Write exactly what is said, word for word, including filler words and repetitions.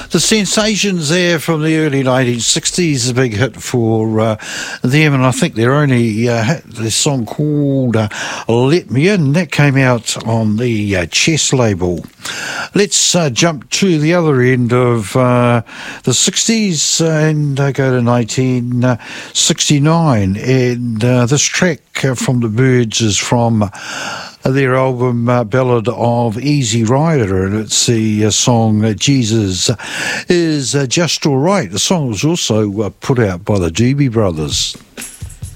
The Sensations there from the early nineteen sixties, a big hit for uh, them, and I think they're only uh, hit this song called uh, Let Me In. That came out on the uh, Chess label. Let's uh, jump to the other end of uh, the sixties and uh, go to nineteen sixty-nine, and uh, this track uh, from the Byrds is from uh, their album uh, Ballad of Easy Rider, and it's the uh, song uh, Jesus Is uh, Just Alright. The song was also uh, put out by the Doobie Brothers.